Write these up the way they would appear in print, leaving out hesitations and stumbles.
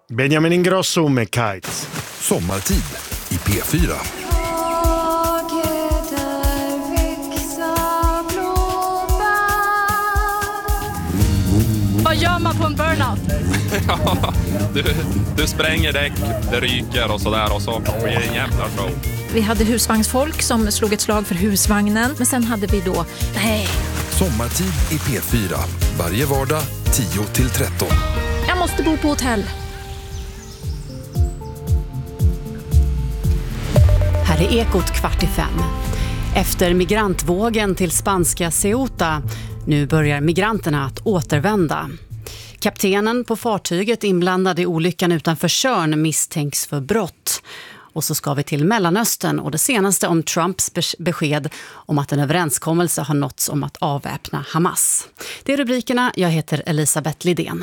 Benjamin Ingrosso med Kites. Sommartid i P4. Vad gör man på en burnout? Ja, du spränger däck, det ryker och sådär och så blir det en jävla show. Vi hade husvagnsfolk som slog ett slag för husvagnen. Men sen hade vi då... Sommartid i P4. Varje vardag 10-13. Jag måste bo på hotell. Här är Ekot 4:45. Efter migrantvågen till spanska Ceuta, nu börjar migranterna att återvända. Kaptenen på fartyget inblandad i olyckan utanför Tjörn misstänks för brott. Och så ska vi till Mellanöstern och det senaste om Trumps besked om att en överenskommelse har nåtts om att avväpna Hamas. Det är rubrikerna. Jag heter Elisabeth Lidén.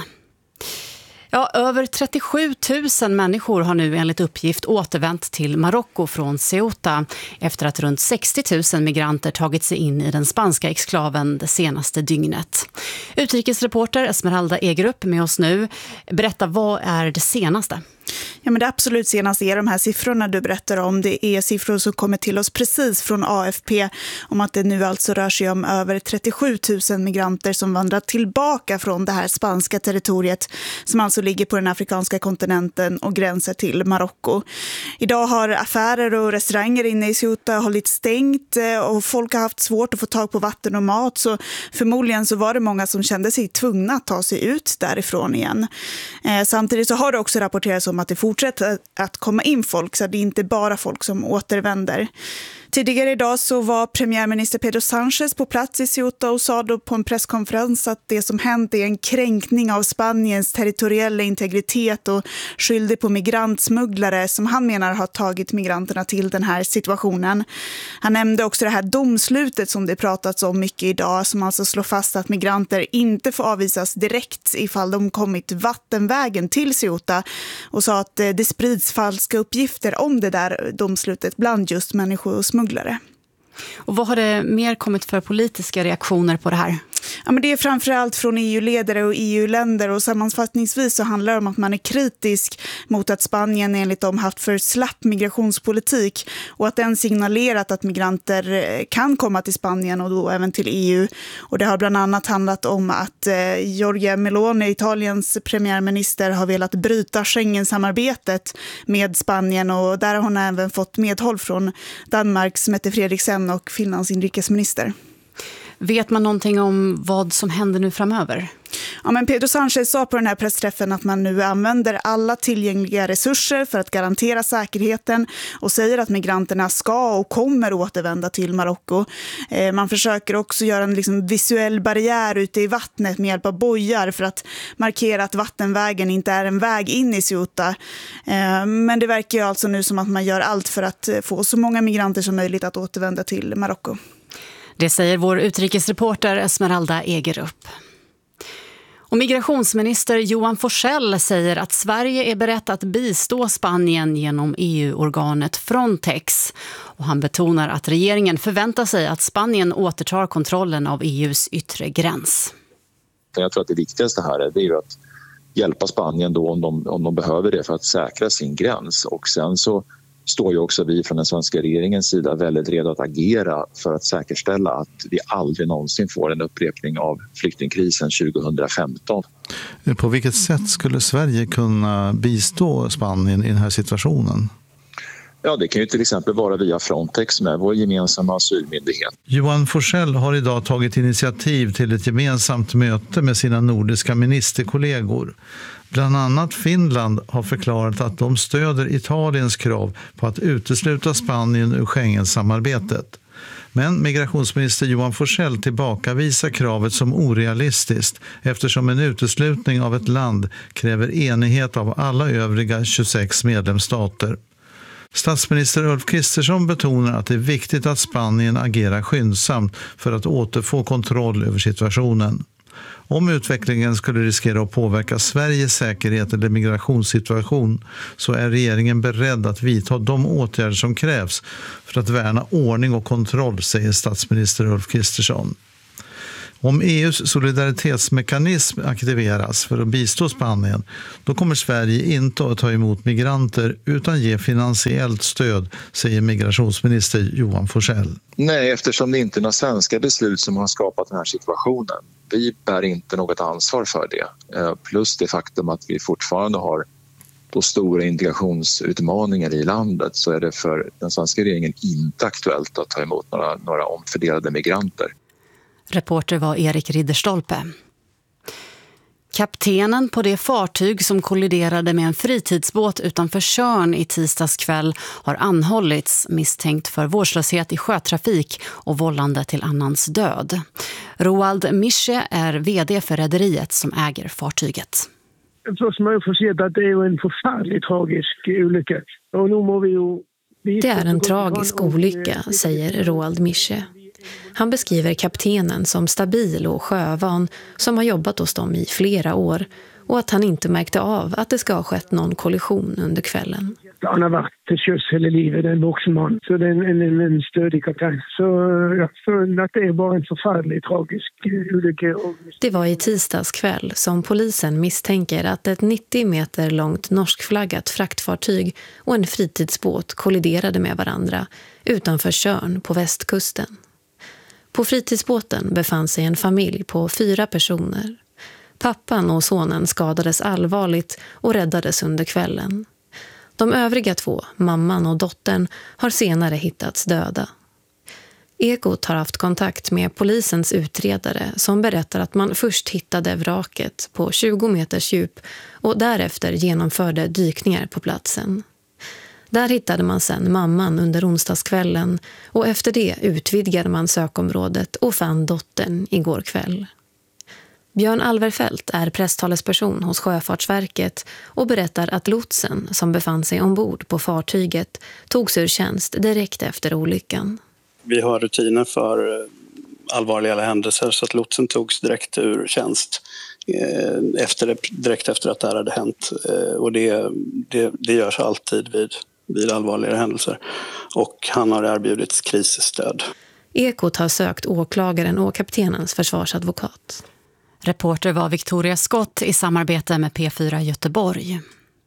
Ja, över 37 000 människor har nu enligt uppgift återvänt till Marocko från Ceuta efter att runt 60 000 migranter tagit sig in i den spanska exklaven det senaste dygnet. Utrikesreporter Esmeralda Egerup med oss nu. Berätta, vad är det senaste? Ja, men det absolut senaste är de här siffrorna du berättar om. Det är siffror som kommer till oss precis från AFP om att det nu alltså rör sig om över 37 000 migranter som vandrar tillbaka från det här spanska territoriet som alltså ligger på den afrikanska kontinenten och gränsar till Marocko. Idag har affärer och restauranger inne i Ceuta hållit stängt och folk har haft svårt att få tag på vatten och mat, så förmodligen så var det många som kände sig tvungna att ta sig ut därifrån igen. Samtidigt så har det också rapporterats om att det fortsätter att komma in folk, så det är inte bara folk som återvänder. Tidigare idag så var premiärminister Pedro Sánchez på plats i Ceuta och sa då på en presskonferens att det som hänt är en kränkning av Spaniens territoriella integritet och skyllde på migrantsmugglare som han menar har tagit migranterna till den här situationen. Han nämnde också det här domslutet som det pratats om mycket idag, som alltså slår fast att migranter inte får avvisas direkt ifall de kommit vattenvägen till Ceuta, och sa att det sprids falska uppgifter om det där domslutet bland just människor och smugglare. Och vad har det mer kommit för politiska reaktioner på det här? Ja, men det är framförallt från EU-ledare och EU-länder, och sammanfattningsvis så handlar det om att man är kritisk mot att Spanien enligt dem haft för slapp migrationspolitik och att den signalerat att migranter kan komma till Spanien och då även till EU. Och det har bland annat handlat om att Giorgia Meloni, Italiens premiärminister, har velat bryta Schengen-samarbetet med Spanien, och där har hon även fått medhåll från Danmarks Mette Frederiksen och Finlands inrikesminister. Vet man någonting om vad som händer nu framöver? Ja, men Pedro Sánchez sa på den här pressträffen att man nu använder alla tillgängliga resurser för att garantera säkerheten och säger att migranterna ska och kommer återvända till Marocko. Man försöker också göra en visuell barriär ute i vattnet med hjälp av bojar för att markera att vattenvägen inte är en väg in i Ceuta. Men det verkar ju alltså nu som att man gör allt för att få så många migranter som möjligt att återvända till Marocko. Det säger vår utrikesreporter Esmeralda Egerup. Och migrationsminister Johan Forssell säger att Sverige är berett att bistå Spanien genom EU-organet Frontex. Och han betonar att regeringen förväntar sig att Spanien återtar kontrollen av EUs yttre gräns. Jag tror att det viktigaste här är ju att hjälpa Spanien då om de behöver det för att säkra sin gräns. Och sen så står ju också vi från den svenska regeringens sida väldigt redo att agera för att säkerställa att vi aldrig någonsin får en upprepning av flyktingkrisen 2015. På vilket sätt skulle Sverige kunna bistå Spanien i den här situationen? Ja, det kan ju till exempel vara via Frontex med vår gemensamma asylmyndighet. Johan Forssell har idag tagit initiativ till ett gemensamt möte med sina nordiska ministerkollegor. Bland annat Finland har förklarat att de stöder Italiens krav på att utesluta Spanien ur Schengen-samarbetet. Men migrationsminister Johan Forssell tillbakavisar kravet som orealistiskt eftersom en uteslutning av ett land kräver enighet av alla övriga 26 medlemsstater. Statsminister Ulf Kristersson betonar att det är viktigt att Spanien agerar skyndsamt för att återfå kontroll över situationen. Om utvecklingen skulle riskera att påverka Sveriges säkerhet eller migrationssituation så är regeringen beredd att vidta de åtgärder som krävs för att värna ordning och kontroll, säger statsminister Ulf Kristersson. Om EUs solidaritetsmekanism aktiveras för att bistå Spanien, då kommer Sverige inte att ta emot migranter utan ge finansiellt stöd, säger migrationsminister Johan Forssell. Nej, eftersom det inte är några svenska beslut som har skapat den här situationen. Vi bär inte något ansvar för det. Plus det faktum att vi fortfarande har då stora integrationsutmaningar i landet, så är det för den svenska regeringen inte aktuellt att ta emot några omfördelade migranter. Reporter var Erik Ridderstolpe. Kaptenen på det fartyg som kolliderade med en fritidsbåt utanför Tjörn i tisdags kväll har anhållits misstänkt för vårdslöshet i sjötrafik och vållande till annans död. Roald Mische är vd för rederiet som äger fartyget. Först må jag få se att det är en förfärligt tragisk olycka. Och nu må vi ju... Det är en tragisk olycka, säger Roald Mische. Han beskriver kaptenen som stabil och sjövan som har jobbat hos dem i flera år och att han inte märkte av att det ska ha skett någon kollision under kvällen. Han har varit till sjöss hela livet, en vuxen man, så det är en stödig kapten. Så jag tror att det är bara en förfärligt tragisk olycka. Det var i tisdags kväll som polisen misstänker att ett 90 meter långt norskflaggat fraktfartyg och en fritidsbåt kolliderade med varandra utanför Tjörn på västkusten. På fritidsbåten befann sig en familj på 4 personer. Pappan och sonen skadades allvarligt och räddades under kvällen. De övriga 2, mamman och dottern, har senare hittats döda. Ekot har haft kontakt med polisens utredare som berättar att man först hittade vraket på 20 meters djup och därefter genomförde dykningar på platsen. Där hittade man sen mamman under onsdagskvällen och efter det utvidgade man sökområdet och fann dottern igår kväll. Björn Alverfelt är presstalesperson hos Sjöfartsverket och berättar att lotsen som befann sig ombord på fartyget togs ur tjänst direkt efter olyckan. Vi har rutiner för allvarliga händelser så att lotsen togs direkt ur tjänst direkt efter att det här hade hänt. Och det görs alltid vid allvarliga händelser. Och han har erbjudits krisstöd. Ekot har sökt åklagaren och kaptenens försvarsadvokat. Reporter var Victoria Skott i samarbete med P4 Göteborg.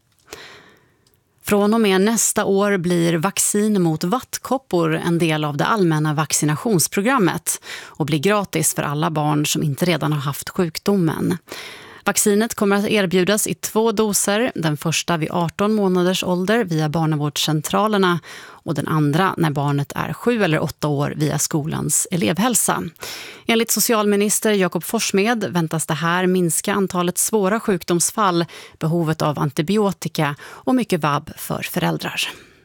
Från och med nästa år blir vaccin mot vattkoppor en del av det allmänna vaccinationsprogrammet och blir gratis för alla barn som inte redan har haft sjukdomen. Vaccinet kommer att erbjudas i 2 doser, den första vid 18 månaders ålder via barnavårdscentralerna och den andra när barnet är 7 eller 8 år via skolans elevhälsa. Enligt socialminister Jakob Forssmed väntas det här minska antalet svåra sjukdomsfall, behovet av antibiotika och mycket vabb för föräldrar.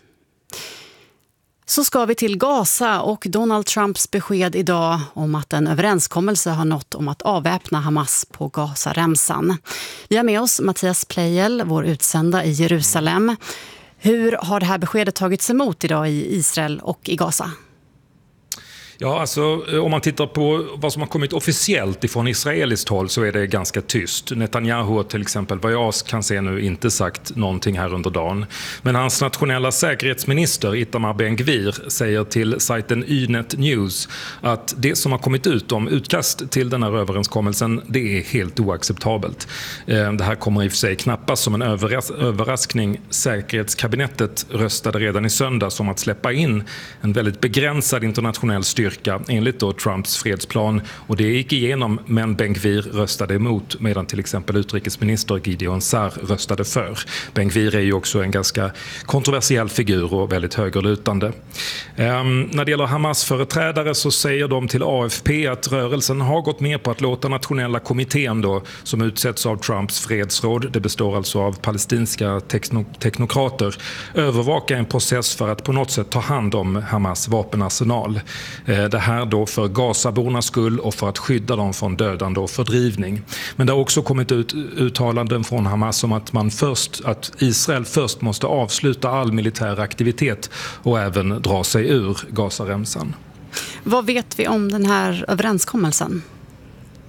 Så ska vi till Gaza och Donald Trumps besked idag om att en överenskommelse har nått om att avväpna Hamas på Gazaremsan. Vi har med oss Mattias Pleijel, vår utsända i Jerusalem. Hur har det här beskedet tagits emot idag i Israel och i Gaza? Ja, alltså om man tittar på vad som har kommit officiellt ifrån israeliskt håll så är det ganska tyst. Netanyahu har till exempel, vad jag kan se nu, inte sagt någonting här under dagen. Men hans nationella säkerhetsminister Itamar Ben-Gvir säger till sajten Ynet News att det som har kommit ut om utkast till den här överenskommelsen, det är helt oacceptabelt. Det här kommer i och för sig knappast som en överraskning. Säkerhetskabinettet röstade redan i söndags om att släppa in en väldigt begränsad internationell styrka enligt då Trumps fredsplan, och det gick igenom, men Ben-Gvir röstade emot medan till exempel utrikesminister Gideon Sa'ar röstade för. Ben-Gvir är ju också en ganska kontroversiell figur och väldigt högerlutande. När det gäller Hamas-företrädare så säger de till AFP att rörelsen har gått med på att låta nationella kommittén då, som utsätts av Trumps fredsråd, det består alltså av palestinska teknokrater, övervaka en process för att på något sätt ta hand om Hamas vapenarsenal. Det här då för Gazabornas skull och för att skydda dem från dödande och fördrivning. Men det har också kommit ut uttalanden från Hamas om att Israel först måste avsluta all militär aktivitet och även dra sig ur Gazaremsan. Vad vet vi om den här överenskommelsen?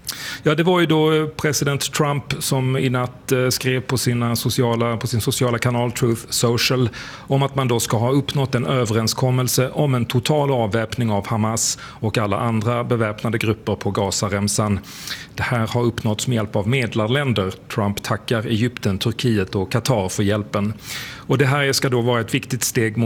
Ja, det var ju då president Trump som i natt skrev på sin sociala kanal Truth Social om att man då ska ha uppnått en överenskommelse om en total avväpning av Hamas och alla andra beväpnade grupper på Gazaremsan. Det här har uppnåtts med hjälp av medlarländer. Trump tackar Egypten, Turkiet och Qatar för hjälpen. Och det här ska då vara ett viktigt steg mot